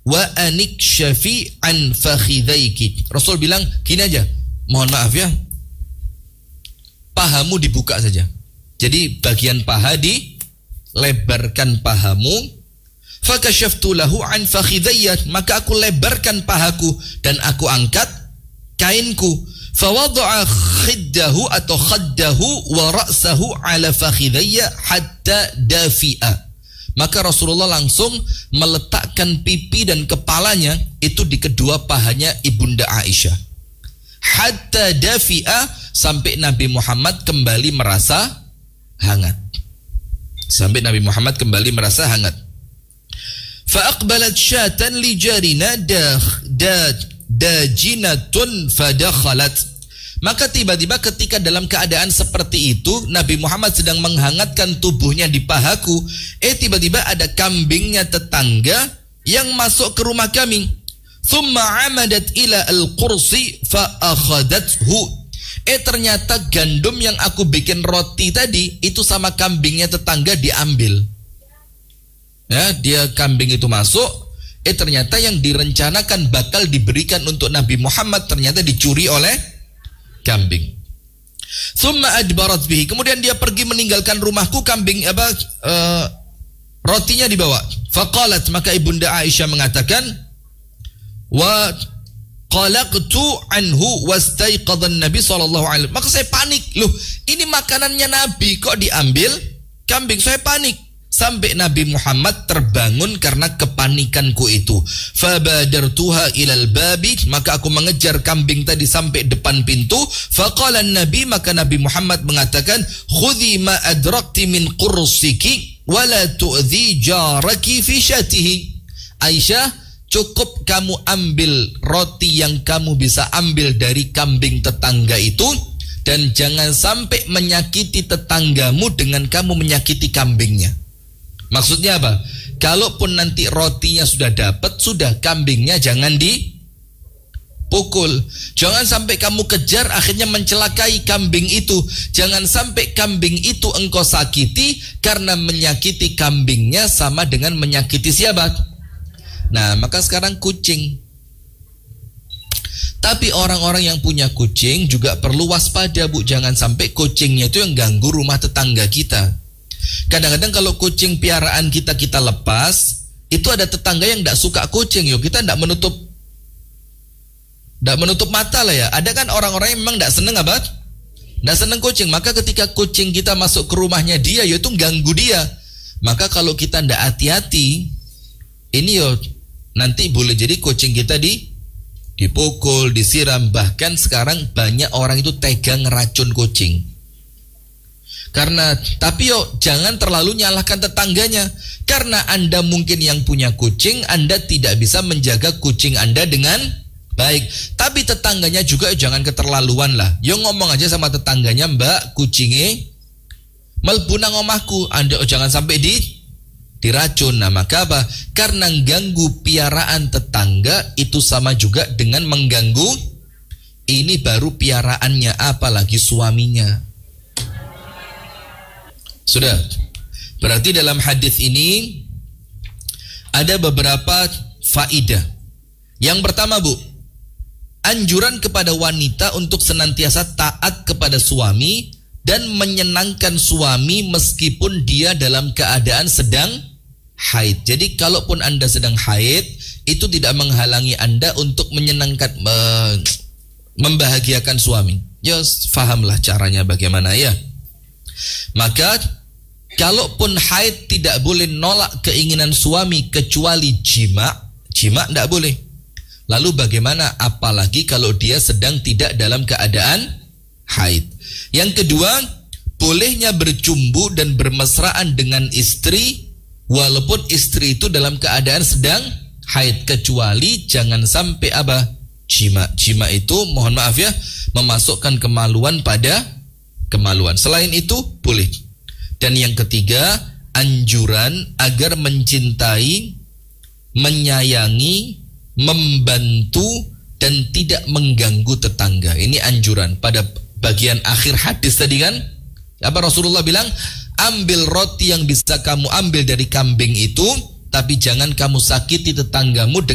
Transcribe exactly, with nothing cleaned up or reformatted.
wa anikshafi an fakhidhaiki. Rasul bilang gini aja, mohon maaf ya, pahamu dibuka saja. Jadi bagian paha dilebarkan pahamu. Fakashaftu lahu an fakhidhayya, maka aku lebarkan pahaku dan aku angkat kainku. Fawadha'a khiddahu atau khaddahu wa ra'sahu ala fakhidhayya hatta dafi'a. Maka Rasulullah langsung meletakkan pipi dan kepalanya itu di kedua pahanya Ibunda Aisyah. Hatta dafi'a, sampai Nabi Muhammad kembali merasa hangat. Sampai Nabi Muhammad kembali merasa hangat. Fa'aqbalat syatan li jarina dah dah dajinatun fadakhalat. Maka tiba-tiba ketika dalam keadaan seperti itu Nabi Muhammad sedang menghangatkan tubuhnya di pahaku, eh tiba-tiba ada kambingnya tetangga yang masuk ke rumah kami. Thumma amadat ila al-qursi fa akhadathu. Eh ternyata gandum yang aku bikin roti tadi itu sama kambingnya tetangga diambil. Ya, dia kambing itu masuk, eh ternyata yang direncanakan bakal diberikan untuk Nabi Muhammad ternyata dicuri oleh kambing. Thumma adbarat bihi, kemudian dia pergi meninggalkan rumahku, kambing apa uh, rotinya dibawa. Faqalat, maka Ibunda Aisyah mengatakan, wa qalaqtu anhu wastaiqadha an-nabi sallallahu alaihi wasallam. Maka saya panik, loh ini makanannya Nabi kok diambil kambing. Saya panik sampai Nabi Muhammad terbangun karena kepanikanku itu. Fabadartuha ilal babi, maka aku mengejar kambing tadi sampai depan pintu. Faqala Nabi, maka Nabi Muhammad mengatakan, khudhi ma adrakti min qursiki wala tu'dhi jaraki fi syatihi. Aisyah, cukup kamu ambil roti yang kamu bisa ambil dari kambing tetangga itu, dan jangan sampai menyakiti tetanggamu dengan kamu menyakiti kambingnya. Maksudnya apa? Kalaupun nanti rotinya sudah dapat, sudah, kambingnya jangan dipukul. Jangan sampai kamu kejar akhirnya mencelakai kambing itu. Jangan sampai kambing itu engkau sakiti, karena menyakiti kambingnya sama dengan menyakiti siapa? Nah, maka sekarang kucing. Tapi orang-orang yang punya kucing juga perlu waspada, Bu. Jangan sampai kucingnya itu yang ganggu rumah tetangga kita. Kadang-kadang kalau kucing piaraan kita kita lepas, itu ada tetangga yang tidak suka kucing. Yuk, kita tidak menutup tidak menutup mata lah ya. Ada kan orang-orang yang memang tidak seneng apa? Tidak seneng kucing. Maka ketika kucing kita masuk ke rumahnya dia, yaitu ganggu dia. Maka kalau kita tidak hati-hati, ini yo nanti boleh jadi kucing kita di dipukul, disiram. Bahkan sekarang banyak orang itu tega ngeracun kucing. Karena, tapi yo jangan terlalu nyalahkan tetangganya. Karena Anda mungkin yang punya kucing, Anda tidak bisa menjaga kucing Anda dengan baik. Tapi tetangganya juga jangan keterlaluan lah. Yo ngomong aja sama tetangganya, Mbak, kucingnya melbu nang omahku, Anda jangan sampai di diracun. Nah, maka apa? Karena ganggu piaraan tetangga itu sama juga dengan mengganggu ini baru piaraannya, apalagi suaminya. Sudah. Berarti dalam hadis ini ada beberapa faidah. Yang pertama, Bu, anjuran kepada wanita untuk senantiasa taat kepada suami dan menyenangkan suami meskipun dia dalam keadaan sedang haid. Jadi kalaupun Anda sedang haid, itu tidak menghalangi Anda untuk menyenangkan, membahagiakan suami. Ya, fahamlah caranya bagaimana ya. Maka kalaupun haid tidak boleh nolak keinginan suami kecuali jima. Jima tidak boleh. Lalu bagaimana apalagi kalau dia sedang tidak dalam keadaan haid. Yang kedua, bolehnya bercumbu dan bermesraan dengan istri walaupun istri itu dalam keadaan sedang haid, kecuali jangan sampai apa? Jima. Jima itu mohon maaf ya, memasukkan kemaluan pada kemaluan. Selain itu boleh. Dan yang ketiga, anjuran agar mencintai, menyayangi, membantu dan tidak mengganggu tetangga. Ini anjuran pada bagian akhir hadis tadi kan. Apa Rasulullah bilang? Ambil roti yang bisa kamu ambil dari kambing itu, tapi jangan kamu sakiti tetanggamu